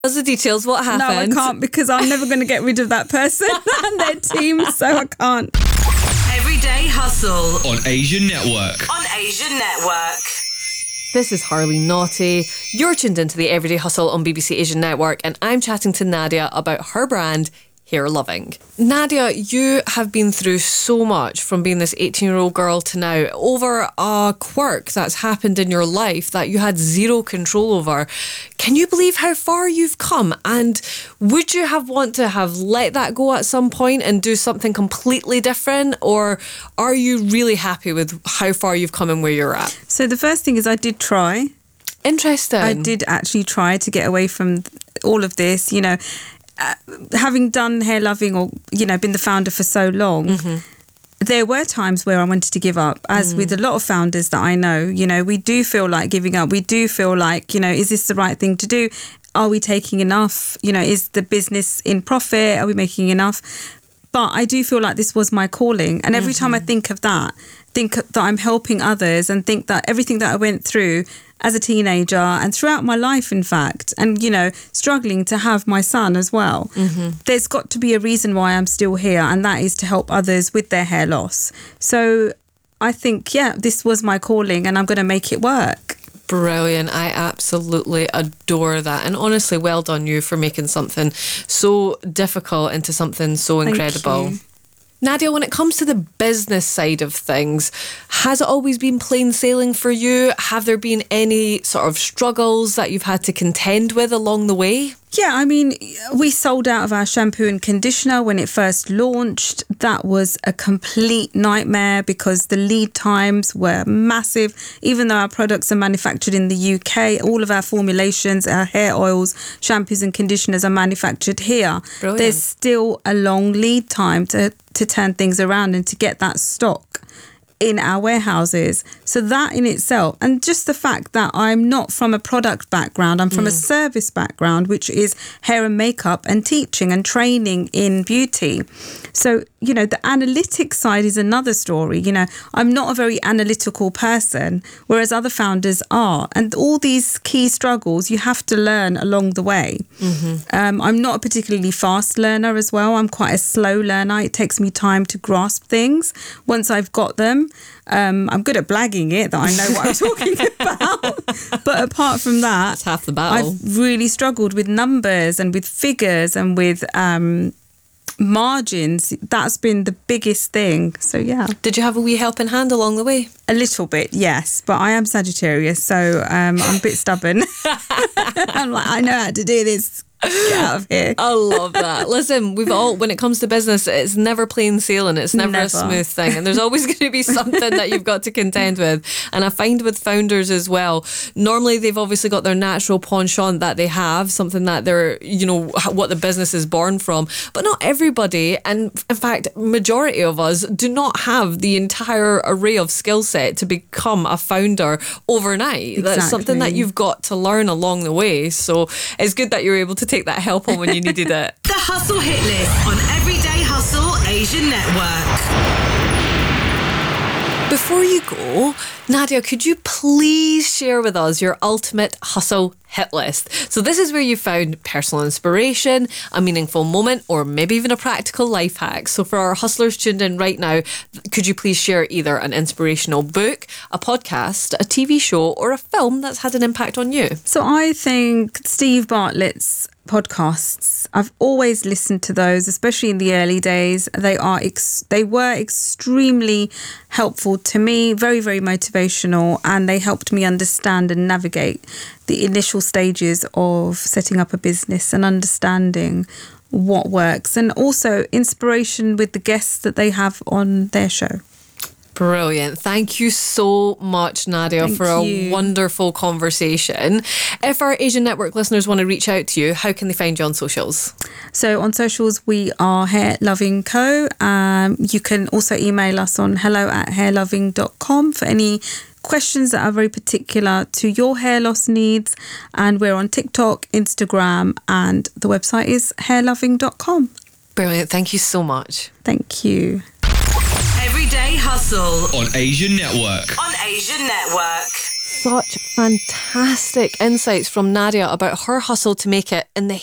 What's the details? What happened? No, I can't, because I'm never going to get rid of that person and their team, so I can't. Everyday Hustle on Asian Network. This is Harley Naughty. You're tuned into the Everyday Hustle on BBC Asian Network, and I'm chatting to Nadia about her brand, Hair Loving. Nadia, you have been through so much from being this 18-year-old girl to now over a quirk that's happened in your life that you had zero control over. Can you believe how far you've come? And would you want to have let that go at some point and do something completely different? Or are you really happy with how far you've come and where you're at? So the first thing is I did try. Interesting. I did actually try to get away from all of this, you know. Having done Hair Loving or, you know, been the founder for so long, there were times where I wanted to give up. As with a lot of founders that I know, you know, we do feel like giving up. We do feel like, you know, is this the right thing to do? Are we taking enough? You know, is the business in profit? Are we making enough? But I do feel like this was my calling. And every time I think of that, think that I'm helping others and think that everything that I went through as a teenager and throughout my life, in fact, and, you know, struggling to have my son as well, there's got to be a reason why I'm still here, and that is to help others with their hair loss. So I think, yeah, this was my calling and I'm going to make it work. Brilliant. I absolutely adore that. And honestly, well done you for making something so difficult into something so incredible. Thank you. Nadia, when it comes to the business side of things, has it always been plain sailing for you? Have there been any sort of struggles that you've had to contend with along the way? Yeah, I mean, we sold out of our shampoo and conditioner when it first launched. That was a complete nightmare because the lead times were massive. Even though our products are manufactured in the UK, all of our formulations, our hair oils, shampoos and conditioners are manufactured here. Brilliant. There's still a long lead time to turn things around and to get that stock in our warehouses. So that in itself, and just the fact that I'm not from a product background, I'm from a service background, which is hair and makeup and teaching and training in beauty. So, you know, the analytics side is another story. You know, I'm not a very analytical person, whereas other founders are. And all these key struggles you have to learn along the way. I'm not a particularly fast learner as well. I'm quite a slow learner. It takes me time to grasp things. Once I've got them, I'm good at blagging it, that I know what I'm talking about. But apart from that, that's half the battle. I've really struggled with numbers and with figures and with margins. That's been the biggest thing. So yeah. Did you have a wee helping hand along the way? A little bit, yes. But I am Sagittarius, so I'm a bit stubborn. I'm like, I know how to do this. Get out of here. I love that. Listen, when it comes to business, it's never plain sailing. It's never a smooth thing. And there's always going to be something that you've got to contend with. And I find with founders as well, normally they've obviously got their natural penchant that they have, something that they're, you know, what the business is born from. But not everybody, and in fact, majority of us do not have the entire array of skill set to become a founder overnight. Exactly. That's something that you've got to learn along the way. So it's good that you're able to take that help on when you needed it. The Hustle Hit List on Everyday Hustle Asian Network. Before you go, Nadia, could you please share with us your ultimate hustle hit list? So this is where you found personal inspiration, a meaningful moment, or maybe even a practical life hack. So for our hustlers tuned in right now, could you please share either an inspirational book, a podcast, a TV show, or a film that's had an impact on you? So I think Steve Bartlett's podcasts, I've always listened to those, especially in the early days. They were extremely helpful to me, very, very motivational, and they helped me understand and navigate the initial stages of setting up a business and understanding what works, and also inspiration with the guests that they have on their show. Brilliant. Thank you so much, Nadia, for a wonderful conversation. If our Asian Network listeners want to reach out to you, how can they find you on socials? So on socials, we are Hair Loving Co. You can also email us on hello@hairloving.com for any questions that are very particular to your hair loss needs. And we're on TikTok, Instagram, and the website is hairloving.com. Brilliant. Thank you so much. Thank you. Everyday Hustle on Asian Network. On Asian Network. such fantastic insights from Nadia about her hustle to make it in the